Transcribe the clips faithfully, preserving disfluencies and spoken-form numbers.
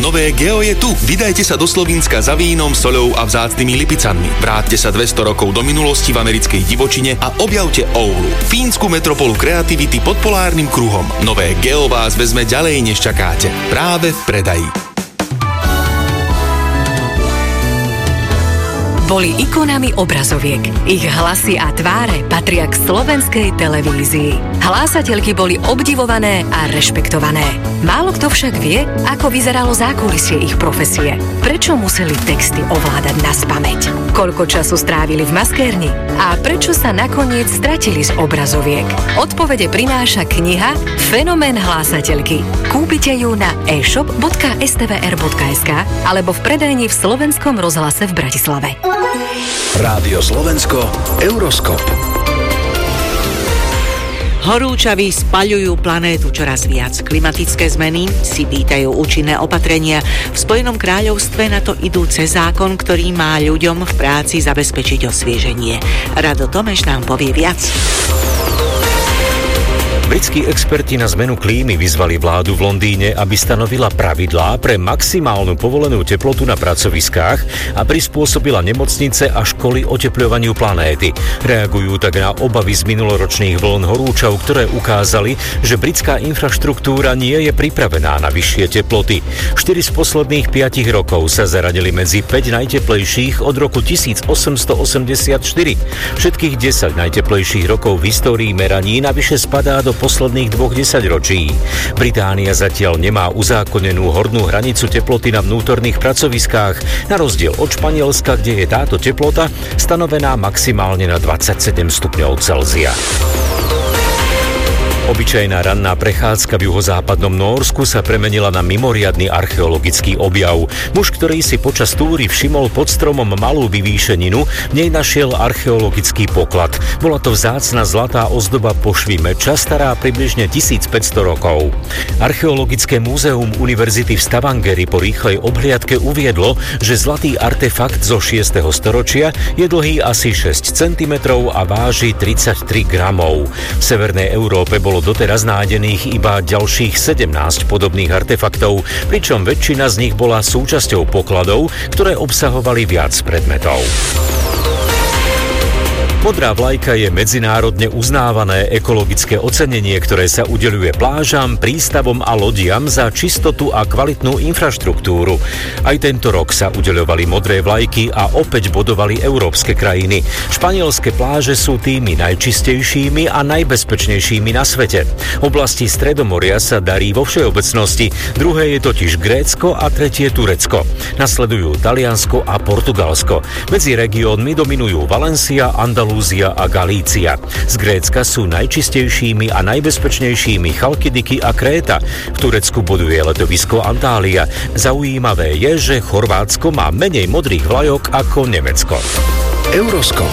Nové Geo je tu. Vydajte sa do Slovinska za vínom, soľou a vzácnymi lipicanmi. Vráťte sa dvesto rokov do minulosti v americkej divočine a objavte Oulu, fínsku metropolu kreativity pod polárnym kruhom. Nové Geo vás vezme ďalej, než čakáte. Práve v predaji. Boli ikonami obrazoviek. Ich hlasy a tváre patria k slovenskej televízii. Hlásateľky boli obdivované a rešpektované. Málo kto však vie, ako vyzeralo zákulisie ich profesie. Prečo museli texty ovládať naspamäť? Koľko času strávili v maskérni? A prečo sa nakoniec stratili z obrazoviek? Odpovede prináša kniha Fenomén hlásateľky. Kúpite ju na e-shop bodka es té vé er bodka es ká alebo v predajni v Slovenskom rozhlase v Bratislave. Rádio Slovensko, Euroskop. Horúčavy spaľujú planétu čoraz viac. Klimatické zmeny si pýtajú účinné opatrenia. V Spojenom kráľovstve na to idú cez zákon, ktorý má ľuďom v práci zabezpečiť osvieženie. Rado Tomeš nám povie viac. Britskí experti na zmenu klímy vyzvali vládu v Londýne, aby stanovila pravidlá pre maximálnu povolenú teplotu na pracoviskách a prispôsobila nemocnice a školy otepľovaniu planéty. Reagujú tak na obavy z minuloročných vln horúčav, ktoré ukázali, že britská infraštruktúra nie je pripravená na vyššie teploty. Štyri z posledných piatich rokov sa zaradili medzi päť najteplejších od roku tisícosemstoosemdesiatštyri. Všetkých desať najteplejších rokov v histórii meraní navyše spadá do posledných dvoch desaťročí. Británia zatiaľ nemá uzákonenú hornú hranicu teploty na vnútorných pracoviskách, na rozdiel od Španielska, kde je táto teplota stanovená maximálne na dvadsaťsedem stupňov Celzia. Obyčajná ranná prechádzka v juhozápadnom Nórsku sa premenila na mimoriadny archeologický objav. Muž, ktorý si počas túry všimol pod stromom malú vyvýšeninu, v nej našiel archeologický poklad. Bola to vzácna zlatá ozdoba pošvy meča, stará približne tisícpäťsto rokov. Archeologické múzeum Univerzity v Stavangeri po rýchlej obhliadke uviedlo, že zlatý artefakt zo šiesteho storočia je dlhý asi šesť centimetrov a váži tridsaťtri gramov. V severnej Európe bolo doteraz nájdených iba ďalších sedemnásť podobných artefaktov, pričom väčšina z nich bola súčasťou pokladov, ktoré obsahovali viac predmetov. Modrá vlajka je medzinárodne uznávané ekologické ocenenie, ktoré sa udeľuje plážam, prístavom a lodiam za čistotu a kvalitnú infraštruktúru. Aj tento rok sa udeľovali modré vlajky a opäť bodovali európske krajiny. Španielske pláže sú tými najčistejšími a najbezpečnejšími na svete. Oblasti Stredomoria sa darí vo všeobecnosti, druhé je totiž Grécko a tretie Turecko. Nasledujú Taliansko a Portugalsko. Medzi regiónmi dominujú Valencia, Andalúzia a Galícia. Z Grécka sú najčistejšími a najbezpečnejšími Chalkidiky a Kréta. V Turecku boduje letovisko Antália. Zaujímavé je, že Chorvátsko má menej modrých vlajok ako Nemecko. Euroskop.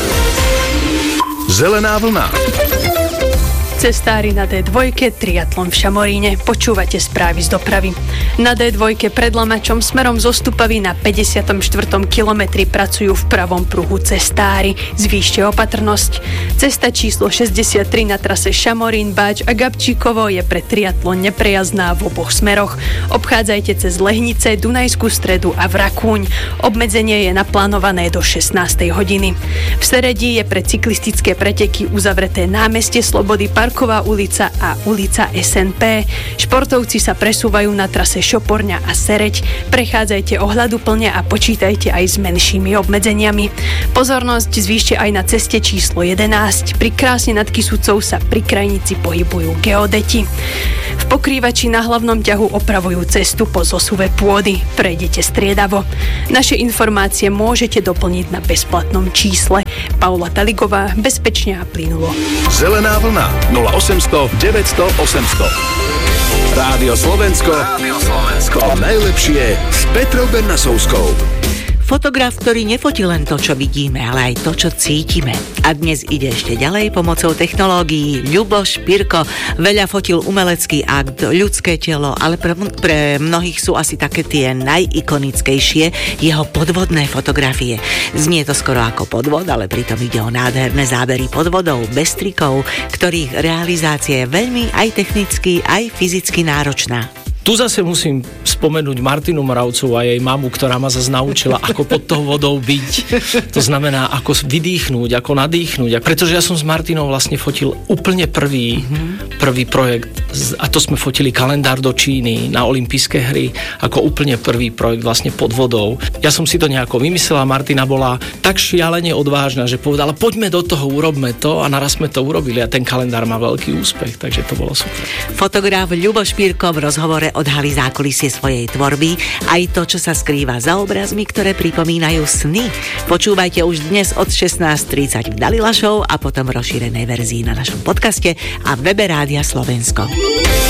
Zelená vlna. Cestári na dé dva, triatlon v Šamoríne. Počúvate správy z dopravy. Na dé dva pred Lamačom smerom zo Stupavy na päťdesiatom štvrtom kilometri pracujú v pravom pruhu cestári. Zvýšte opatrnosť. Cesta číslo šesťdesiattri na trase Šamorín, Báč a Gabčíkovo je pre triatlon neprejazdná v oboch smeroch. Obchádzajte cez Lehnice, Dunajskú Stredu a Vrakúň. Obmedzenie je naplánované do šestnástej hodiny. V Seredi je pre cyklistické preteky uzavreté námestie Slobody, Parková ulica a ulica es en pé. Športovci sa presúvajú na trase Šoporňa a Sereď. Prechádzajte ohľaduplne a počítajte aj s menšími obmedzeniami. Pozornosť zvýšte aj na ceste číslo jedenásť. Pri krásne nad Kysucou sa pri krajnici pohybujú geodeti. V pokrývači na hlavnom ťahu opravujú cestu po zosuve pôdy. Prejdete striedavo. Naše informácie môžete doplniť na bezplatnom čísle. Paula Taligová, bezpečne a plynulo. Zelená vlna nula osemsto deväťsto osemsto. Rádio Slovensko. Rádio Slovensko. To najlepšie s Petrou Bernasovskou. Fotograf, ktorý nefotí len to, čo vidíme, ale aj to, čo cítime. A dnes ide ešte ďalej pomocou technológií. Ľuboš Pirko veľa fotil umelecký akt, ľudské telo, ale pre, pre mnohých sú asi také tie najikonickejšie jeho podvodné fotografie. Znie to skoro ako podvod, ale pritom ide o nádherné zábery podvodov, bez trikov, ktorých realizácia je veľmi aj technicky, aj fyzicky náročná. Tu zase musím spomenúť Martinu Moravcovú a jej mamu, ktorá ma zase naučila, ako pod tou vodou byť. To znamená, ako vydýchnúť, ako nadýchnúť. Pretože ja som s Martinou vlastne fotil úplne prvý, mm-hmm. prvý projekt a to sme fotili kalendár do Číny na olympijské hry ako úplne prvý projekt vlastne pod vodou. Ja som si to nejako vymyslela, Martina bola tak šialene odvážna, že povedala, poďme do toho, urobme to a naraz sme to urobili a ten kalendár má veľký úspech, takže to bolo super. Fotograf Ľubo Špírko v rozhovore odhalí zákulisie svojej tvorby, aj to, čo sa skrýva za obrazmi, ktoré pripomínajú sny. Počúvajte už dnes od šestnásť tridsať v Dalila Show a potom v rozšírenej verzii na našom podcaste a v webe Rádia Slovensko.